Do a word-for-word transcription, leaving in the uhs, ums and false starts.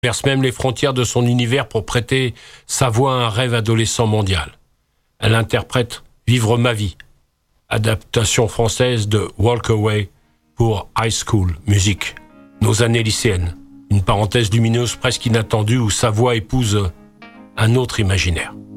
perce même les frontières de son univers pour prêter sa voix à un rêve adolescent mondial. Elle interprète Vivre ma vie, adaptation française de Walk Away pour High School Music, nos années lycéennes, une parenthèse lumineuse presque inattendue où sa voix épouse un autre imaginaire.